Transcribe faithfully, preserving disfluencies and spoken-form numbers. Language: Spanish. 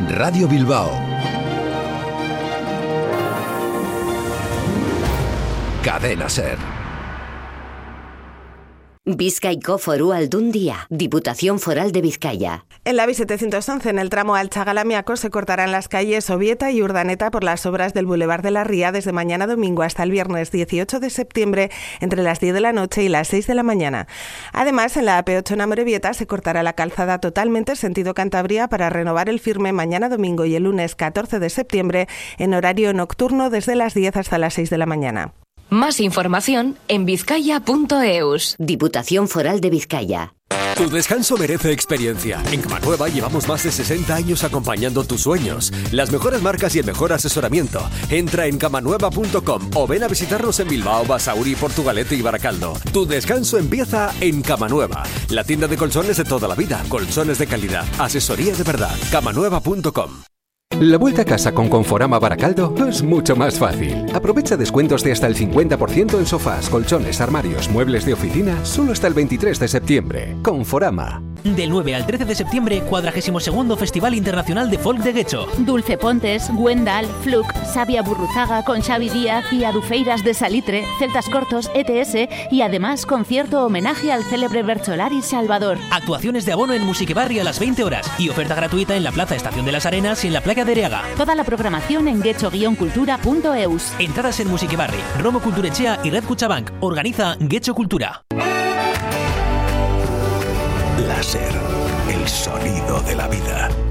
Radio Bilbao. Cadena Ser. Bizkaiko Foru Aldundia, Diputación Foral de Vizcaya. En la B setecientos once, en el tramo Altsagalamiako, se cortarán las calles Obieta y Urdaneta por las obras del Boulevard de la Ría desde mañana domingo hasta el viernes dieciocho de septiembre entre las diez de la noche y las seis de la mañana. Además, en la A P ocho en Amorebieta se cortará la calzada totalmente sentido Cantabria para renovar el firme mañana domingo y el lunes catorce de septiembre en horario nocturno desde las diez hasta las seis de la mañana. Más información en vizcaya punto eus. Diputación Foral de Vizcaya. Tu descanso merece experiencia. En Camanueva llevamos más de sesenta años acompañando tus sueños. Las mejores marcas y el mejor asesoramiento. Entra en camanueva punto com o ven a visitarnos en Bilbao, Basauri, Portugalete y Baracaldo. Tu descanso empieza en Camanueva, la tienda de colchones de toda la vida. Colchones de calidad, asesoría de verdad. camanueva punto com. La vuelta a casa con Conforama Baracaldo es mucho más fácil. Aprovecha descuentos de hasta el cincuenta por ciento en sofás, colchones, armarios, muebles de oficina, solo hasta el veintitrés de septiembre. Conforama. Del nueve al trece de septiembre, cuadragésimo segundo Festival Internacional de Folk de Guecho. Dulce Pontes, Gwendal, Fluke, Sabia Burruzaga con Xavi Díaz y Adufeiras de Salitre, Celtas Cortos, E T S y además concierto homenaje al célebre Bercholari Salvador. Actuaciones de abono en Musiquebarri a las veinte horas y oferta gratuita en la Plaza Estación de las Arenas y en la Playa de Areaga. Toda la programación en guecho guion cultura punto eus. Entradas en Musiquebarri, Romo Culturechea y Red Cuchabank. Organiza Guecho Cultura. Láser, el sonido de la vida.